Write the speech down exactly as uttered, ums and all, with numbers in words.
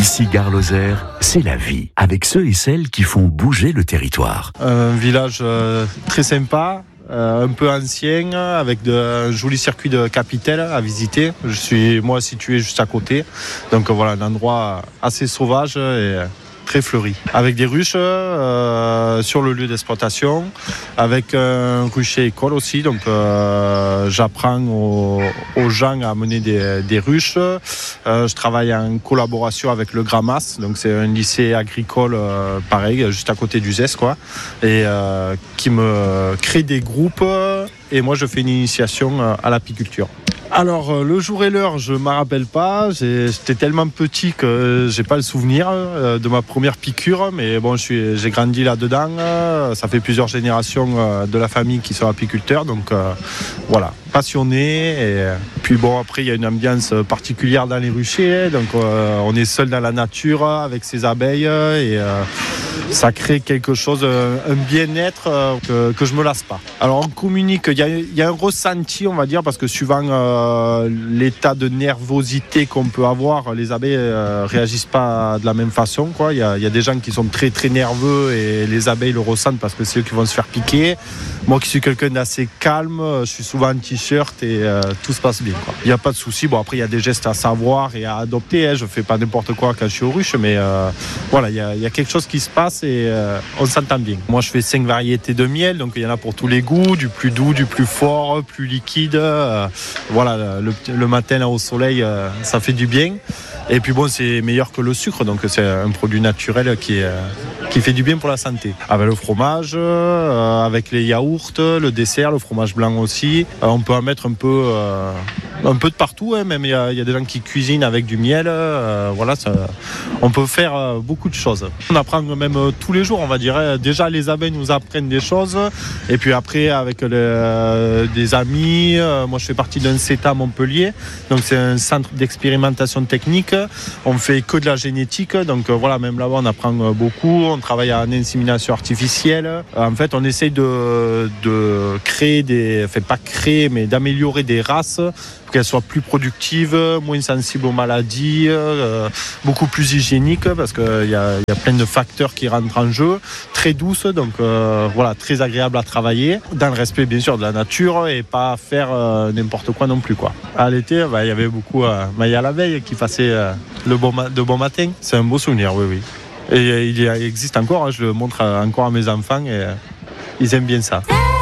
Ici Gare Lozère, c'est la vie, avec ceux et celles qui font bouger le territoire. Un village euh, très sympa, euh, un peu ancien, avec de, un joli circuit de Capitelle à visiter. Je suis moi situé juste à côté, donc voilà, un endroit assez sauvage et très fleuri, avec des ruches euh, sur le lieu d'exploitation, avec un rucher école aussi, donc euh, j'apprends aux, aux gens à mener des, des ruches. Euh, je travaille en collaboration avec le Gramas, donc c'est un lycée agricole euh, pareil, juste à côté du Z E S, quoi, et euh, qui me crée des groupes, et moi je fais une initiation à l'apiculture. Alors le jour et l'heure, je ne m'en rappelle pas. J'ai, j'étais tellement petit que j'ai pas le souvenir euh, de ma première piqûre, mais bon, je suis, j'ai grandi là-dedans. Euh, ça fait plusieurs générations euh, de la famille qui sont apiculteurs, donc euh, voilà, passionné. Et puis bon, après il y a une ambiance particulière dans les ruchers, donc euh, on est seul dans la nature avec ses abeilles et euh, ça crée quelque chose, un bien-être euh, que, que je me lasse pas. Alors on communique, il y a, il y a un ressenti, on va dire, parce que suivant euh, l'état de nervosité qu'on peut avoir, les abeilles euh, réagissent pas de la même façon, quoi. Il y a, il y a des gens qui sont très très nerveux et les abeilles le ressentent parce que c'est eux qui vont se faire piquer. Moi qui suis quelqu'un d'assez calme, je suis souvent en t-shirt et euh, tout se passe bien, quoi. Il n'y a pas de souci. Bon, après il y a des gestes à savoir et à adopter, hein. Je fais pas n'importe quoi quand je suis aux ruches, mais euh, voilà, il y, a, il y a quelque chose qui se passe et euh, on s'entend bien. Moi je fais cinq variétés de miel, donc il y en a pour tous les goûts, du plus doux, du plus fort, plus liquide. Euh, voilà, le, le matin là au soleil, euh, ça fait du bien. Et puis bon, c'est meilleur que le sucre, donc c'est un produit naturel qui, est, qui fait du bien pour la santé. Avec le fromage, euh, avec les yaourts, le dessert, le fromage blanc aussi. Euh, on peut en mettre un peu, euh, un peu de partout, hein, même il y, a, il y a des gens qui cuisinent avec du miel. Euh, voilà, ça, on peut faire euh, beaucoup de choses. On apprend même euh, tous les jours, on va dire. Hein. Déjà, les abeilles nous apprennent des choses. Et puis après, avec les, euh, des amis, euh, moi je fais partie d'un CETA à Montpellier. Donc c'est un centre d'expérimentation technique. On fait que de la génétique, donc euh, voilà, même là-bas on apprend euh, beaucoup. On travaille en insémination artificielle. Euh, en fait, on essaye de, de créer des, enfin pas créer, mais d'améliorer des races pour qu'elles soient plus productives, moins sensibles aux maladies, euh, beaucoup plus hygiéniques, parce qu'il y, y a plein de facteurs qui rentrent en jeu. Très douces, donc euh, voilà, très agréable à travailler, dans le respect bien sûr de la nature et pas faire euh, n'importe quoi non plus, quoi. À l'été, bah, il y avait beaucoup, euh, bah, il y a la veille qui passait euh, le bon ma- de bon matin. C'est un beau souvenir, oui, oui. Et euh, il, y a, il existe encore, hein, je le montre encore à mes enfants et euh, ils aiment bien ça.